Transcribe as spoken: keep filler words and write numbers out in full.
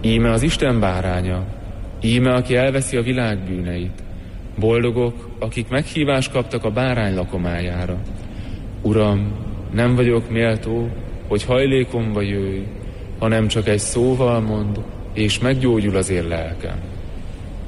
Íme az Isten báránya, íme, aki elveszi a világ bűneit. Boldogok, akik meghívást kaptak a bárány lakomájára. Uram, nem vagyok méltó, hogy hajlékomba jöjj, hanem csak egy szóval mond, és meggyógyul az én lelkem.